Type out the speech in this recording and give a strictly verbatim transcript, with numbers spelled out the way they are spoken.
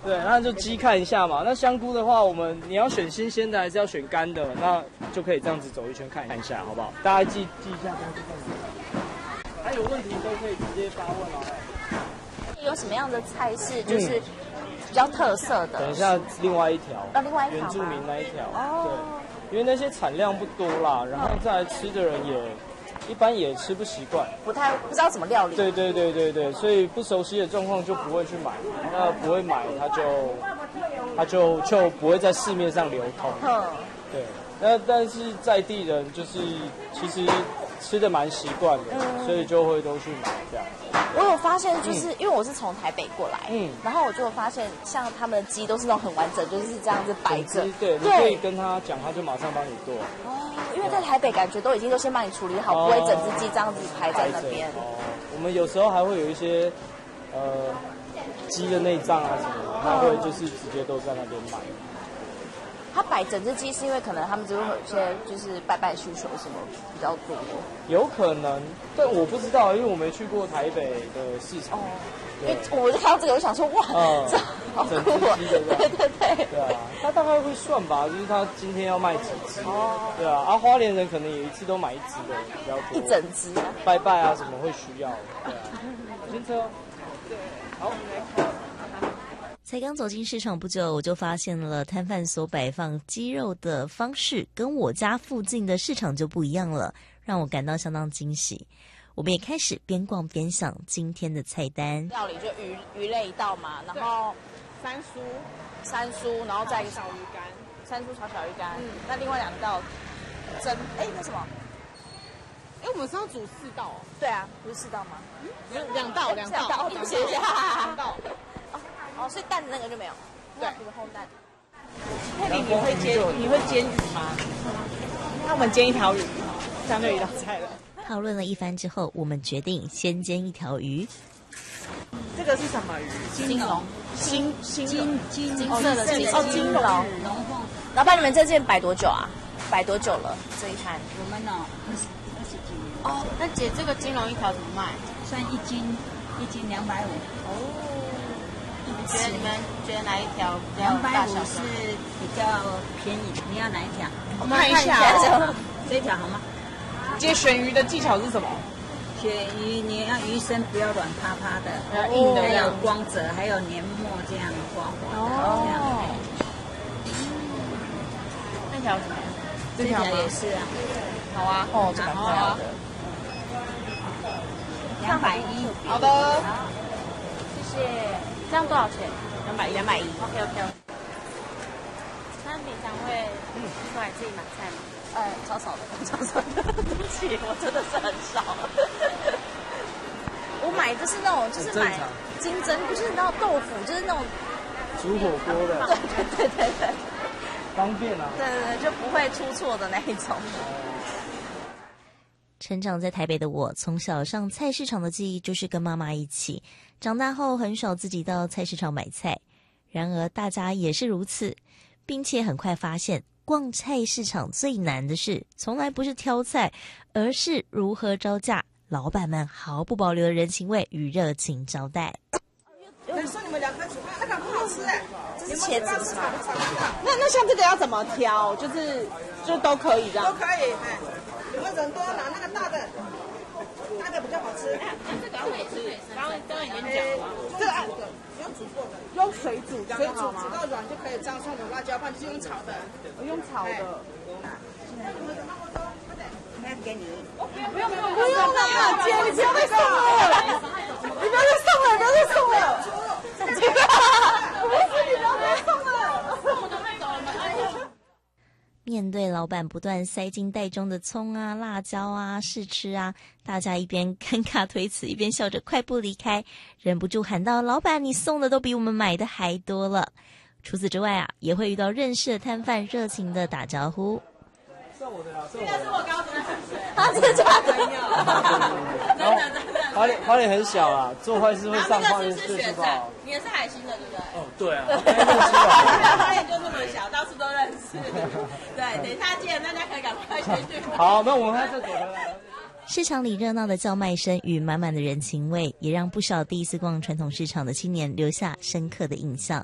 对，那就鸡看一下嘛。那香菇的话，我们你要选新鲜的还是要选干的？那就可以这样子走一圈看一下，好不好？大家记记一下，还有问题都可以直接发问哦。 有什么样的菜是就是比较特色的？ 等一下，另外一条， 啊，另外一条原住民那一条， 哦， 对，因为那些产量不多啦，然后再来吃的人也。一般也吃不习惯， 不太不知道怎么料理。 对对对对对，所以不熟悉的状况就不会去买，那不会买，它就它就就不会在市面上流通。嗯，对。那但是在地人就是其实吃的蛮习惯的，嗯、所以就会都去买这样。 我有发现，就是、嗯、因为我是从台北过来，嗯，然后我就发现，像他们的鸡都是那种很完整，就是这样子摆着。 对，你可以跟他讲，他就马上帮你做。哦， 因为在台北感觉都已经都先帮你处理好，哦、不会整只鸡这样子排在那边。 哦，我们有时候还会有一些呃鸡的内脏啊什么的，他会就是直接都在那边买。 他摆整只鸡是因为可能他们就会有一些就是拜拜需求什么比较多， 有可能，但我不知道，因为我没去过台北的市场。哦， 因为我就看到这个，我想说哇，嗯、这好酷啊！对对对， 对啊，他大概会算吧，就是他今天要卖几只，哦，对啊，啊花莲人可能也一次都买一只的比较多， 一整只啊， 拜拜啊什么会需要，对啊，小心车，对，好，来看。 才刚走进市场不久，我就发现了摊贩所摆放鸡肉的方式跟我家附近的市场就不一样了，让我感到相当惊喜。我们也开始边逛边想今天的菜单。 料理就鱼鱼类一道嘛，然后三蔬， 三蔬，然后再一个小鱼干， 三蔬炒小鱼干。嗯，那另外两道蒸，哎，那什么？ 哎，我们是要煮四道哦。 对啊，不是四道吗？ 嗯，两道，两道， 哦，对不起，两道。 哦，所以蛋的那个就没有。 对， 这个烘蛋。 佩妮，你会煎你会煎鱼吗？那我们煎一条鱼，这样就一道菜了。 讨论了一番之后，我们决定先煎一条鱼。 这个是什么鱼？ 金龙， 金金金金金色的金哦，金龙。 龙凤。 老板，你们这件摆多久啊？摆多久了？这一摊？ 我们呢，二十二十几年。 哦，那姐，这个金龙一条怎么卖？ 算一斤，一斤两百五。 哦。 你们觉得你们觉得哪一条比较大小？是比较便宜的，你要哪一条？ 我们看一下， 这一条好吗？ 姐，选鱼的技巧是什么？ 选鱼你要鱼身不要软趴趴的， 要硬的， 还有光泽，还有年末这样滑滑的这样。 那条怎么样？ 这条也是啊。 好啊， 哦，这蛮漂亮的。 两百一。 好的。 谢谢。这样多少钱？ 两百一， 两百一。 OK OK。 那平常会出来自己买菜吗？呃，超少的，超少的。对不起，我真的是很少。我买的是那种，就是买金针，不是那种豆腐，就是那种煮火锅的。 对对对对对。 方便啊。 对对对，就不会出错的那一种。 成长在台北的我，从小上菜市场的记忆就是跟妈妈一起。长大后很少自己到菜市场买菜，然而大家也是如此，并且很快发现，逛菜市场最难的事，从来不是挑菜，而是如何招架。老板们毫不保留的人情味与热情招待。 能说你们两颗煮饭，那个不好吃哎， 这是茄子是吗？ 那那像这个要怎么挑？就是就都可以这样。 都可以，哎，你们人多拿那个大的，大的比较好吃。 这个要怎么吃？刚刚刚刚已经讲了， 这个按的用煮过的， 用水煮这样好吗？ 水煮煮到软就可以这样放有辣椒饭，就是用炒的。 用炒的。 那给你。 不用不用不用不用了，姐，你不要再送了，你不要再送了，不要再送了。不是，你不要再送了，我都卖走了。 面对老板不断塞进袋中的葱啊、辣椒啊、试吃啊，大家一边尴尬推辞，一边笑着快步离开，忍不住喊道：“老板，你送的都比我们买的还多了。”除此之外啊，也会遇到认识的摊贩热情的打招呼。 算我的啦，算我的。 这个是我高中的同学， 啊，真的假的？ 真的真的。花莲花莲很小啊，做坏事会上花莲市书报。 你也是海星的对不对？ 哦，对啊。 花莲就这么小，到处都认识。对，等一下记得大家可以赶快先去。 好，那我们还是走回来。 市场里热闹的叫卖声与满满的人情味，也让不少第一次逛传统市场的青年留下深刻的印象。